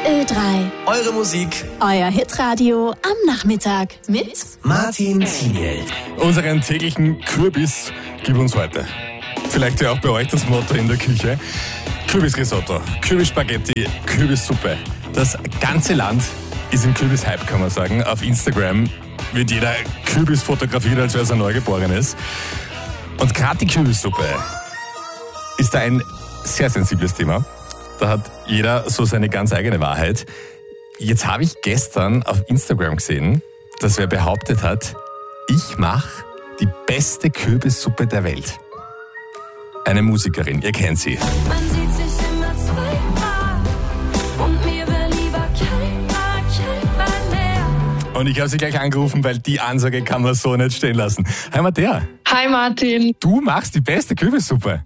Ö3. Eure Musik. Euer Hitradio am Nachmittag mit Martin Thiel. Unseren täglichen Kürbis gib uns heute. Vielleicht ja auch bei euch das Motto in der Küche. Kürbisrisotto, Kürbisspaghetti, Kürbissuppe. Das ganze Land ist im Kürbishype, kann man sagen. Auf Instagram wird jeder Kürbis fotografiert, als wäre es ein Neugeborenes. Und gerade die Kürbissuppe ist da ein sehr sensibles Thema. Da hat jeder so seine ganz eigene Wahrheit. Jetzt habe ich gestern auf Instagram gesehen, dass wer behauptet hat, ich mache die beste Kürbissuppe der Welt. Eine Musikerin, ihr kennt sie. Man sieht sich immer zweimal und mir wäre lieber kein mehr. Und ich habe sie gleich angerufen, weil die Ansage kann man so nicht stehen lassen. Hi Mattea. Hi Martin. Du machst die beste Kürbissuppe.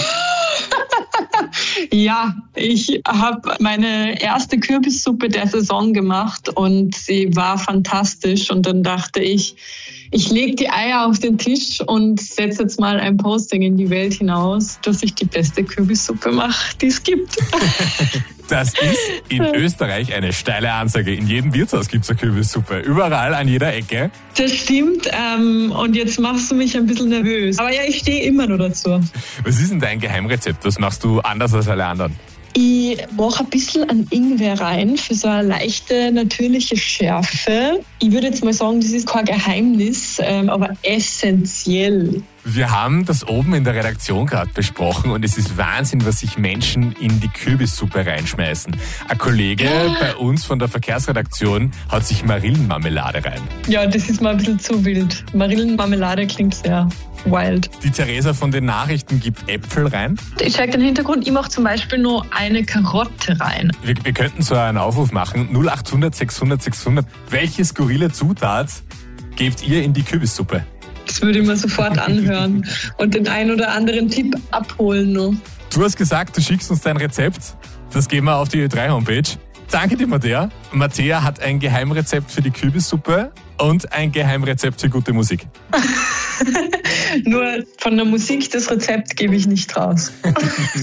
Ja, ich habe meine erste Kürbissuppe der Saison gemacht und sie war fantastisch. Und dann dachte ich lege die Eier auf den Tisch und setze jetzt mal ein Posting in die Welt hinaus, dass ich die beste Kürbissuppe mache, die es gibt. Das ist in Österreich eine steile Ansage. In jedem Wirtshaus gibt es eine Kürbissuppe. Überall, an jeder Ecke. Das stimmt. Und jetzt machst du mich ein bisschen nervös. Aber ja, ich stehe immer nur dazu. Was ist denn dein Geheimrezept? Was machst du anders als alle anderen? Ich mache ein bisschen an Ingwer rein für so eine leichte, natürliche Schärfe. Ich würde jetzt mal sagen, das ist kein Geheimnis, aber essentiell. Wir haben das oben in der Redaktion gerade besprochen und es ist Wahnsinn, was sich Menschen in die Kürbissuppe reinschmeißen. Ein Kollege bei uns von der Verkehrsredaktion haut sich Marillenmarmelade rein. Ja, das ist mal ein bisschen zu wild. Marillenmarmelade klingt sehr wild. Die Theresa von den Nachrichten gibt Äpfel rein. Ich zeige den Hintergrund. Ich mache zum Beispiel nur eine Karotte rein. Wir könnten so einen Aufruf machen. 0800 600 600. Welche skurrile Zutat gebt ihr in die Kürbissuppe? Das würde ich mir sofort anhören und den ein oder anderen Tipp abholen noch. Du hast gesagt, du schickst uns dein Rezept. Das geben wir auf die Ö3-Homepage. Danke dir, Mattea. Mattea hat ein Geheimrezept für die Kürbissuppe und ein Geheimrezept für gute Musik. Nur von der Musik das Rezept gebe ich nicht raus.